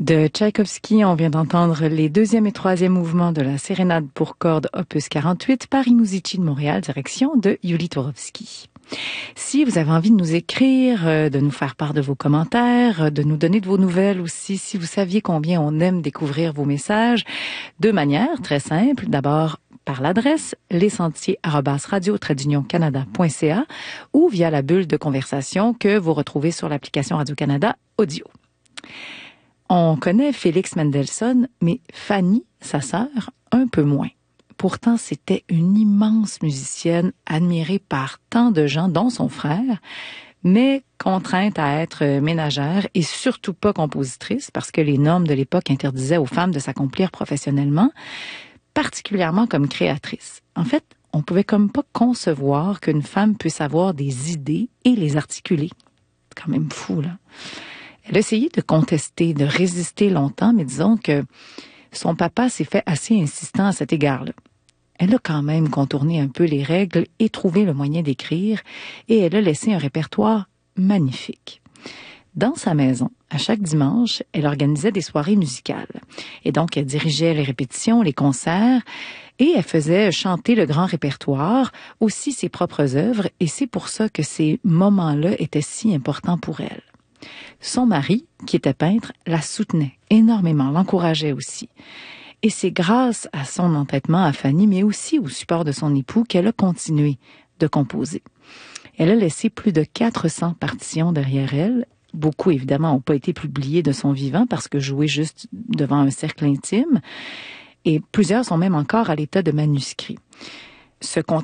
De Tchaïkovski, on vient d'entendre les deuxième et troisième mouvements de la sérénade pour cordes opus 48 par Inuzici de Montréal, direction de Yuli Tourovski. Si vous avez envie de nous écrire, de nous faire part de vos commentaires, de nous donner de vos nouvelles aussi, si vous saviez combien on aime découvrir vos messages, deux manières très simples. D'abord, par l'adresse lesentiers@radio-canada.ca ou via la bulle de conversation que vous retrouvez sur l'application Radio-Canada Audio. On connaît Félix Mendelssohn, mais Fanny, sa sœur, un peu moins. Pourtant, c'était une immense musicienne admirée par tant de gens, dont son frère, mais contrainte à être ménagère et surtout pas compositrice parce que les normes de l'époque interdisaient aux femmes de s'accomplir professionnellement, particulièrement comme créatrice. En fait, on pouvait comme pas concevoir qu'une femme puisse avoir des idées et les articuler. C'est quand même fou, là. Elle a essayé de contester, de résister longtemps, mais disons que son papa s'est fait assez insistant à cet égard-là. Elle a quand même contourné un peu les règles et trouvé le moyen d'écrire, et elle a laissé un répertoire magnifique. Dans sa maison, à chaque dimanche, elle organisait des soirées musicales. Et donc, elle dirigeait les répétitions, les concerts, et elle faisait chanter le grand répertoire, aussi ses propres œuvres, et c'est pour ça que ces moments-là étaient si importants pour elle. Son mari, qui était peintre, la soutenait énormément, l'encourageait aussi. Et c'est grâce à son entêtement à Fanny, mais aussi au support de son époux, qu'elle a continué de composer. Elle a laissé plus de 400 partitions derrière elle. Beaucoup, évidemment, n'ont pas été publiées de son vivant parce que jouées juste devant un cercle intime. Et plusieurs sont même encore à l'état de manuscrits. Ce